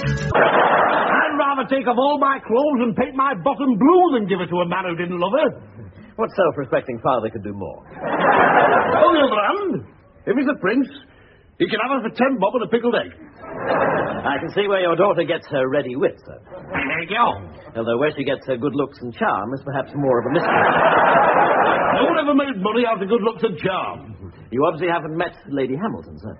I'd rather take off all my clothes and paint my bottom blue than give it to a man who didn't love her. What self-respecting father could do more? On the other hand, if he's a prince, he can have her for 10 bob and a pickled egg. I can see where your daughter gets her ready wit, sir. There you go. Although where she gets her good looks and charm is perhaps more of a mystery. No one ever made money out of good looks and charm. You obviously haven't met Lady Hamilton, sir.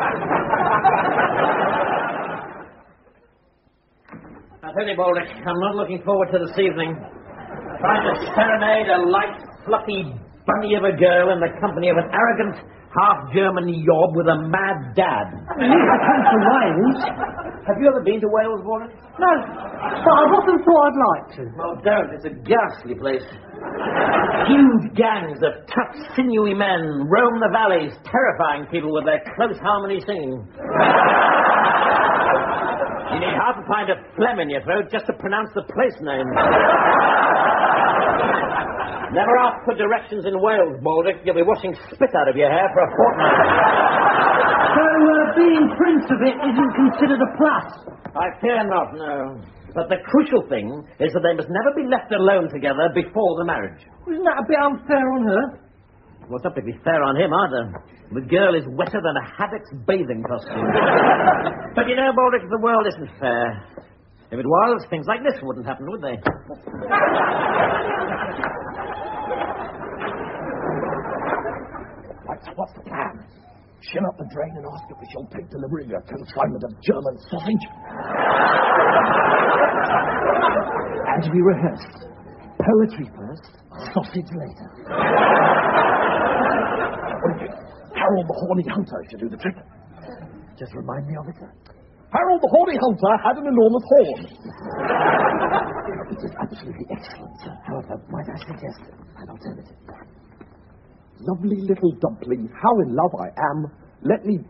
I tell you, Baldick, I'm not looking forward to this evening. Trying to serenade a light, fluffy bunny of a girl in the company of an arrogant, half-German yob with a mad dad. I come to Wales. Have you ever been to Wales, Baldick? No, but I've often thought I'd like to. Well, don't. It's a ghastly place. Huge gangs of tough, sinewy men roam the valleys, terrifying people with their close harmony singing. You need half a pint of phlegm in your throat just to pronounce the place name. Never ask for directions in Wales, Baldick. You'll be washing spit out of your hair for a fortnight. So, being prince of it isn't considered a plus? I fear not, no. But the crucial thing is that they must never be left alone together before the marriage. Isn't that a bit unfair on her? Well, it's not to be fair on him, either. The girl is wetter than a haddock's bathing costume. But you know, Baldick, the world isn't fair. If it was, things like this wouldn't happen, would they? What's the plan? Shin up the drain and ask if we shall take delivery of your consignment of German sausage? As we rehearsed, poetry first, sausage later. What do you think? Harold the Horny Hunter should do the trick. Just remind me of it, sir. Harold the Horny Hunter had an enormous horn. It is absolutely excellent, sir. However, might I suggest an alternative? Lovely little dumpling, how in love I am. Let me